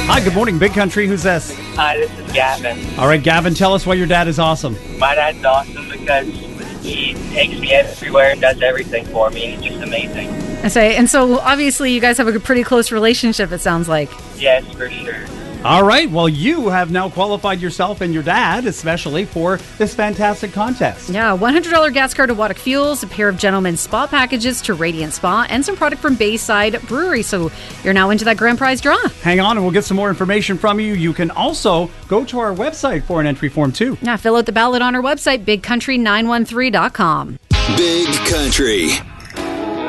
Hi, good morning, Big Country. Who's this? Hi, this is Gavin. All right, Gavin, tell us why your dad is awesome. My dad's awesome because he takes me everywhere and does everything for me. He's just amazing. And so obviously you guys have a pretty close relationship, it sounds like. Yes, for sure. All right, well, you have now qualified yourself and your dad, especially, for this fantastic contest. Yeah, $100 gas card to Waddock Fuels, a pair of gentlemen's spa packages to Radiant Spa, and some product from Bayside Brewery. So you're now into that grand prize draw. Hang on and we'll get some more information from you. You can also go to our website for an entry form, too. Yeah, fill out the ballot on our website, bigcountry913.com. Big Country.